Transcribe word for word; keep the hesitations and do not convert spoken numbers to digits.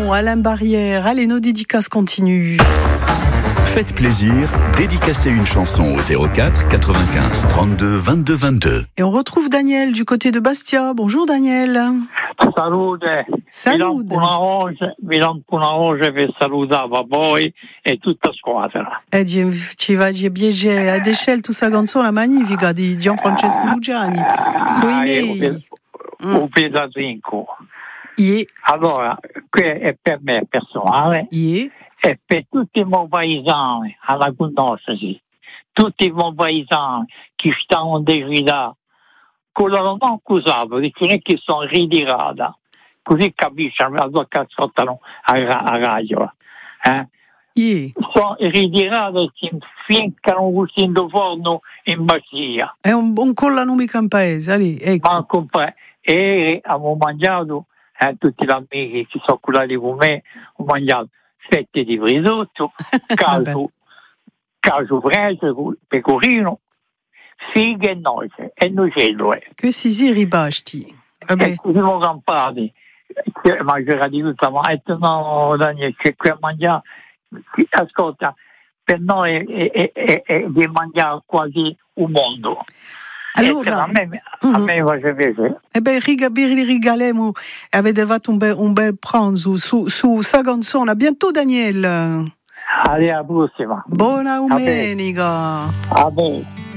Simon, Alain Barrière. Allez, nos dédicaces continuent. Faites plaisir, dédicacez une chanson au zéro quatre quatre-vingt-quinze trente-deux vingt-deux vingt-deux. Et on retrouve Daniel du côté de Bastia. Bonjour Daniel. Salute. Salute. Milan Punaroge vi salutava voi e tutta squadra. E ci va di biege ad Eschel tu sa canzone magnifica di Gianfrancesco Lugiani. Sui miei. Un pedacinco. Yeah. Allora, qui è per me personale. Yeah. E per tutti i miei paesani alla conoscersi, tutti i miei paesani che stanno decidendo, quello non accusavo, perché non è che sono ritirati, così capisci, la tua ascoltano a radio. Eh? Yeah. Sono ritirati finché non uscendo forno in Bastia. È un buon collano mica in paese, lì, ecco. Ma compre- e abbiamo mangiato, eh, tutti gli amici che sono curati con me, ho mangiato fette di risotto, cacio, cacio fresco, pecorino, fighe e noce, e nocello. Che si si ribasti. E così siamo campati, mangerà di tutto, ma ho detto no, Daniele, c'è qui a mangiare, ascolta, per noi è, è, è, è di mangiare quasi un mondo. Allora, a me, a me faceva piacere. E beh, vi rigalemo e avete fatto un bel, un bel pranzo su, su sa canzone. A bientôt, Daniel. Alla prossima. Buona domenica. A bene.